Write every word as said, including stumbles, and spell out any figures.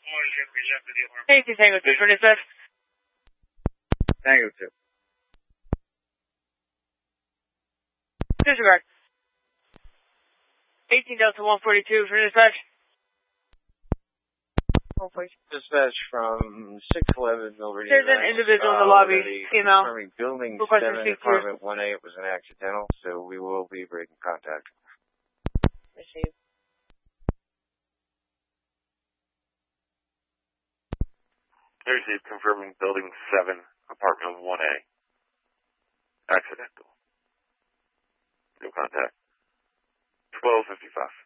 Safety Tango two for dispatch. Tango two. Disregard. eighteen Delta one forty-two for dispatch. one forty-two. Dispatch from six eleven Millverde. There's an individual in the lobby, female. Confirming building Requesting seven, speak to- apartment one A. It was an accidental, so we will be breaking contact. Receive. Receive, confirming building seven, apartment one A. Accidental. No contact. twelve fifty-five.